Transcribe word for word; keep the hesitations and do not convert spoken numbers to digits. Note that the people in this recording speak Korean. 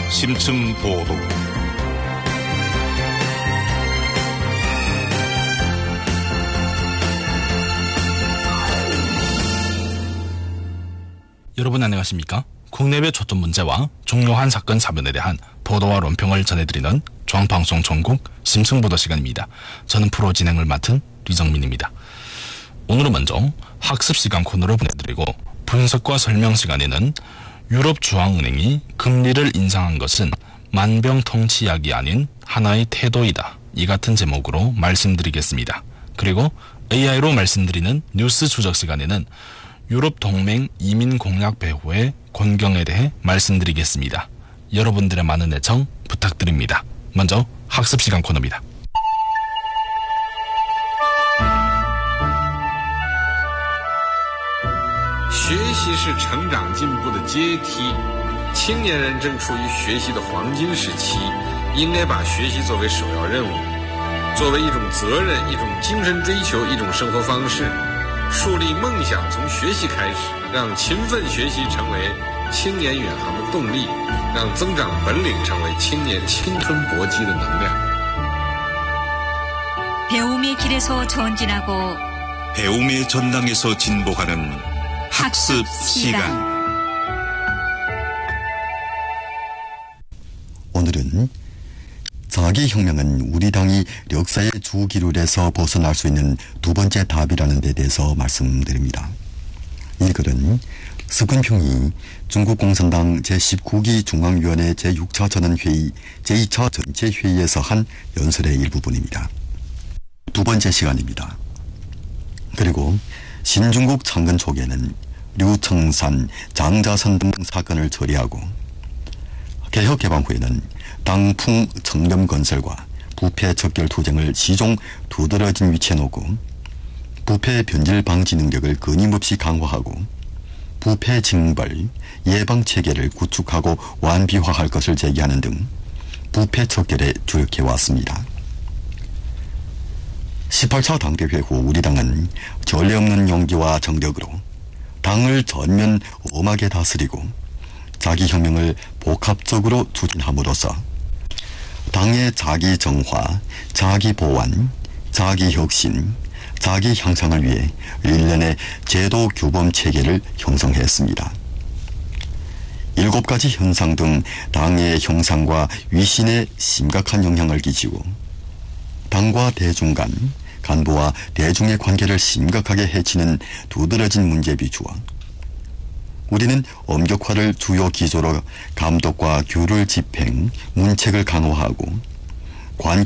심층 보도. 여러분 안녕하십니까? 국내외 초점 문제와 중요한 사건 사변에 대한 보도와 논평을 전해드리는 중앙방송 전국 심층보도 시간입니다. 저는 프로 진행을 맡은 류정민입니다. 오늘은 먼저 학습시간 코너를 보내드리고 분석과 설명 시간에는 유럽중앙은행이 금리를 인상한 것은 만병통치약이 아닌 하나의 태도이다. 이 같은 제목으로 말씀드리겠습니다. 그리고 에이아이로 말씀드리는 뉴스 추적 시간에는 유럽 동맹 이민 공약 배후의 권경에 대해 말씀드리겠습니다. 여러분들의 많은 애청 부탁드립니다. 먼저 학습시간 코너입니다. 学习是成长进步的阶梯，青年人正处于学习的黄金时期，应该把学习作为首要任务，作为一种责任、一种精神追求、一种生活方式，树立梦想从学习开始，让勤奋学习成为青年远航的动力，让增长本领成为青年青春搏击的能量。 배움의 길에서 전진하고 배움의 전당에서 진보하는 학습 시간. 오늘은 자기혁명은 우리 당이 역사의 주기율에서 벗어날 수 있는 두 번째 답이라는 데 대해서 말씀드립니다. 이 글은 스근평이 중국 공산당 제십구 기 중앙위원회 제육 차 전원회의 제이 차 전체회의에서 한 연설의 일부분입니다. 두 번째 시간입니다. 그리고 신중국 창건 초기에는 류청산, 장자선 등 사건을 처리하고 개혁개방 후에는 당풍 청렴건설과 부패 척결 투쟁을 시종 두드러진 위치에 놓고 부패 변질 방지 능력을 끊임없이 강화하고 부패 징벌, 예방 체계를 구축하고 완비화할 것을 제기하는 등 부패 척결에 주력해 왔습니다. 십팔 차 당대회 후 우리 당은 전례 없는 용기와 정력으로 당을 전면 엄하게 다스리고 자기혁명을 복합적으로 추진함으로써 당의 자기정화, 자기보완, 자기혁신, 자기향상을 위해 일련의 제도 규범 체계를 형성했습니다. 일곱 가지 현상 등 당의 형상과 위신에 심각한 영향을 끼치고 당과 대중 간, 간부와 대중의 관계를 심각하게 해치는 두드러진 문제에 비추어 우리는 엄격화를 주요 기조로 감독과 규율 집행, 문책을 강화하고 관